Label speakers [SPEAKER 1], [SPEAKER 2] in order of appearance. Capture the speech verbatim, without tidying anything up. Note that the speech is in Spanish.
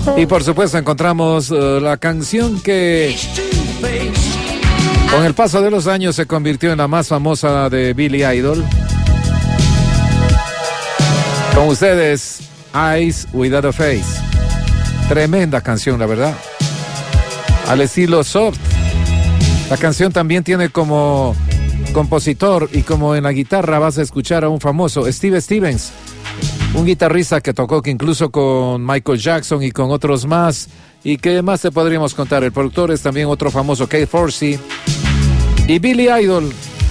[SPEAKER 1] Y por supuesto encontramos uh, la canción que con el paso de los años se convirtió en la más famosa de Billy Idol. Con ustedes, Eyes Without a Face. Tremenda canción, la verdad. Al estilo soft. La canción también tiene como compositor y como en la guitarra vas a escuchar a un famoso, Steve Stevens, un guitarrista que tocó que incluso con Michael Jackson y con otros más. ¿Y qué más te podríamos contar? El productor es también otro famoso, Keith Forsey. Y Billy Idol